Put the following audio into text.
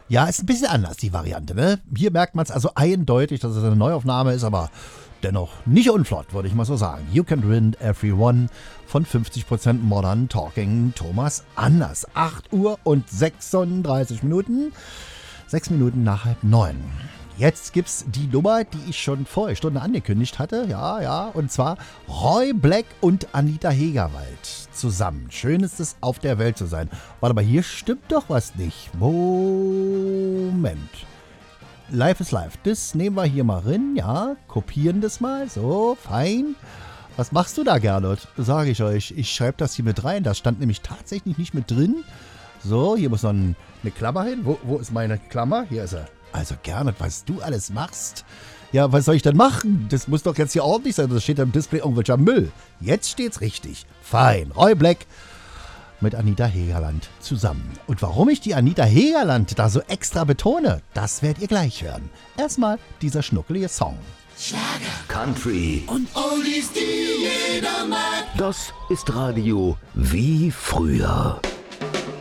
Ja, ist ein bisschen anders, die Variante, ne? Hier merkt man es also eindeutig, dass es eine Neuaufnahme ist, aber dennoch nicht unflott, würde ich mal so sagen. You Can Win Everyone von 50% Modern Talking Thomas Anders. 8 Uhr und 36 Minuten. 6 Minuten nach 8:30. Jetzt gibt's die Nummer, die ich schon vor einer Stunde angekündigt hatte. Ja, und zwar Roy Black und Anita Hegerwald zusammen. Schön ist es, auf der Welt zu sein. Warte mal, hier stimmt doch was nicht. Moment. Live is live. Das nehmen wir hier mal rein, ja. Kopieren das mal. So, fein. Was machst du da, Gernot? Sage ich euch. Ich schreibe das hier mit rein. Das stand nämlich tatsächlich nicht mit drin. So, hier muss noch eine Klammer hin. Wo ist meine Klammer? Hier ist er. Also Gernot, was du alles machst. Ja, was soll ich denn machen? Das muss doch jetzt hier ordentlich sein. Das steht am Display irgendwelcher Müll. Jetzt steht's richtig. Fein. Roy Black mit Anita Hegerland zusammen. Und warum ich die Anita Hegerland da so extra betone, das werdet ihr gleich hören. Erstmal dieser schnuckelige Song. Schlager, Country und Oldies, die jeder mag. Das ist Radio wie früher.